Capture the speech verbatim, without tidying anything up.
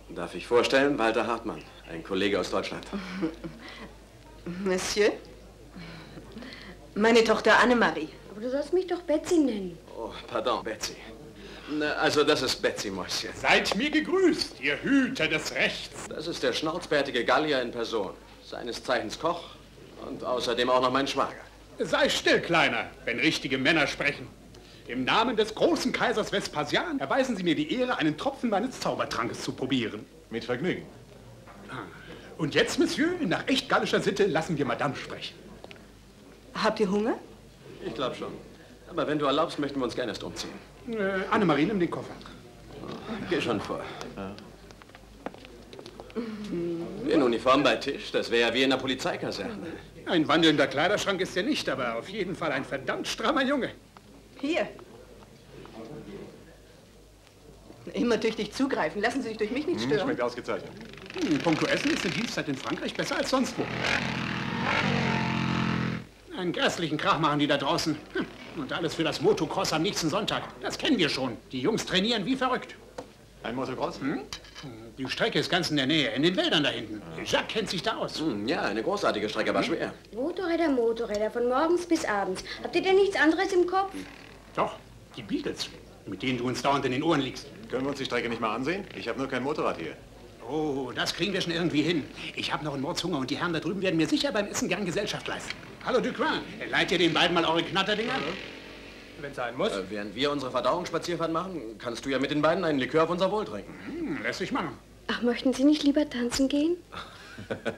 Darf ich vorstellen, Walter Hartmann, ein Kollege aus Deutschland. Monsieur? Meine Tochter Annemarie. Aber du sollst mich doch Betsy nennen. Oh, pardon, Betsy. Na, also, das ist Betsy, Mäuschen. Seid mir gegrüßt, ihr Hüter des Rechts. Das ist der schnauzbärtige Gallier in Person. Seines Zeichens Koch und außerdem auch noch mein Schwager. Sei still, Kleiner, wenn richtige Männer sprechen. Im Namen des großen Kaisers Vespasian erweisen Sie mir die Ehre, einen Tropfen meines Zaubertrankes zu probieren. Mit Vergnügen. Und jetzt, Monsieur, nach echt gallischer Sitte lassen wir Madame sprechen. Habt ihr Hunger? Ich glaube schon. Aber wenn du erlaubst, möchten wir uns gerne erst umziehen. Äh, Annemarie, nimm den Koffer. Oh, geh schon vor. Ja. In Uniform bei Tisch, das wäre ja wie in der Polizeikaserne. Ein wandelnder Kleiderschrank ist er nicht, aber auf jeden Fall ein verdammt strammer Junge. Hier. Immer tüchtig zugreifen. Lassen Sie sich durch mich nicht stören. Hm, schmeckt ausgezeichnet. Hm, Punkto Essen ist die Dienstzeit in Frankreich besser als sonst wo. Einen grässlichen Krach machen die da draußen. Hm. Und alles für das Motocross am nächsten Sonntag. Das kennen wir schon. Die Jungs trainieren wie verrückt. Ein Motocross? Hm? Die Strecke ist ganz in der Nähe, in den Wäldern da hinten. Ja. Jacques kennt sich da aus. Hm, ja, eine großartige Strecke, war schwer. Motorräder, Motorräder, von morgens bis abends. Habt ihr denn nichts anderes im Kopf? Doch, die Beatles, mit denen du uns dauernd in den Ohren liegst. Können wir uns die Strecke nicht mal ansehen? Ich habe nur kein Motorrad hier. Oh, das kriegen wir schon irgendwie hin. Ich habe noch einen Mordshunger und die Herren da drüben werden mir sicher beim Essen gern Gesellschaft leisten. Hallo, Ducroix, leiht ihr den beiden mal eure Knatterdinger? Ja. Wenn es sein muss. Äh, während wir unsere Verdauungsspazierfahrt machen, kannst du ja mit den beiden einen Likör auf unser Wohl trinken. Hm, lässt sich machen. Ach, möchten Sie nicht lieber tanzen gehen?